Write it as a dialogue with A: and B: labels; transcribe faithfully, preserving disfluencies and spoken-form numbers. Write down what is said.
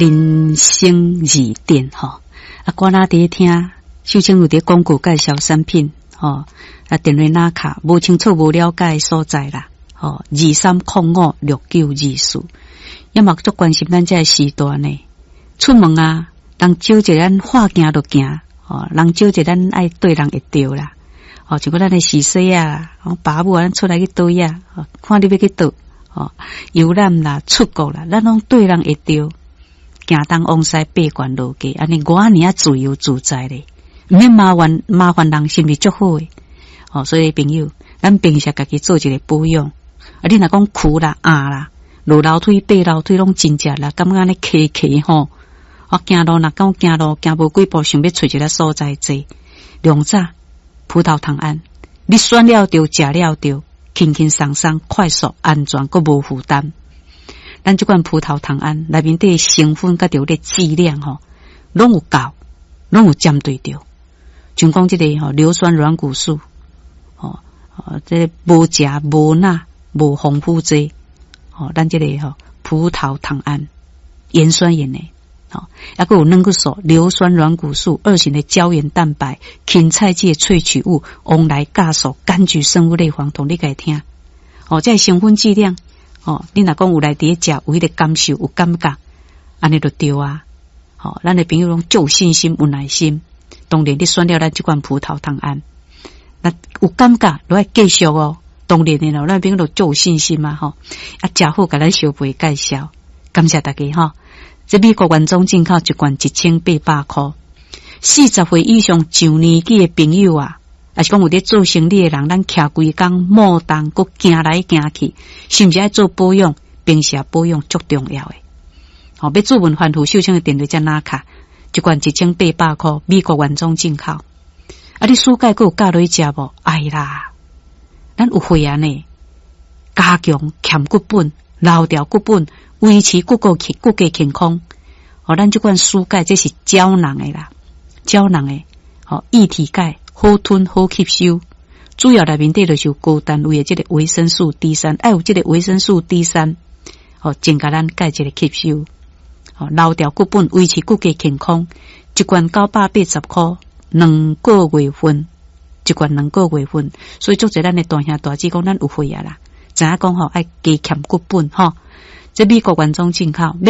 A: 人生二点吼，啊，我那伫听秀清有伫广告介绍产品吼，啊，电话那卡无清楚无了解的所在啦，吼，二三零五六九二四，也嘛足关心咱这时段呢。出门啊，人少一咱话行就行，吼，人少一咱爱对人会对啦，吼，就讲咱的时势啊，爸母啊，咱出来去倒呀，看你要去倒。哦，游览啦、出国啦，咱拢对人会对，行东往西八关路街，安尼我安尼啊自由自在咧，毋免麻烦麻烦人，心里足好诶。哦，所以朋友，咱平时家己做一个保养，啊，你若讲苦啦、压啦、落楼梯、爬楼梯拢真正啦，感觉安尼磕磕吼，我行路若讲行路行无几步，想要找一个所在坐，两早葡萄糖胺，你选了着，食了着。轻轻松松、快速、安全，佮无负担。咱即款葡萄糖胺内面的成分佮着咧质量吼，拢有够，拢有针对着。像讲即个吼硫酸软骨素，吼哦，这无食无钠无丰富剂，吼，咱即个吼葡萄糖胺盐酸盐诶。好，还佫有软骨素、硫酸软骨素、二型的胶原蛋白、芹菜剂萃取物、翁来酵素、柑橘生物类黄酮，你该听。哦，这成分质量，哦，你若讲有来伫食，有迄个感受，有感觉，安尼就对啊。哦，咱的朋友拢足有信心、有耐心。当然，你选了咱即款葡萄糖胺，那有感觉，都要继续哦。当然的咯，咱朋友都足有信心嘛，吼，啊，真好，甲咱小辈介绍，感谢大家吼。这美国原装进口一罐一千八百块，四十岁以上上年纪的朋友啊，还是讲有伫做生意的人，咱徛规工莫动，佮行来行去，是毋是爱做保养？平时保养足重要诶。好、哦，要做文环护秀清的电话才拿卡，一罐一千八百块，美国原装进口。啊，你暑假佮有教落去食无？哎啦，咱有会员呢，加强欠骨本，留掉骨本。维持骨骼健骨骼健康，哦，咱这款蔬钙这是胶囊的啦，胶囊的，哦，液体钙好吞好吸收，主要内面底就是高单位的这个维生素 D 三，爱有这个维生素 D 三，哦，增加咱钙这个吸收，哦，留掉骨本，维持骨骼健康，一罐九百八十块，两个月份，一罐两个月份，所以做者咱的大兄大姐讲咱有会啊啦，知影讲吼爱加欠骨本吼。这美国原装进口。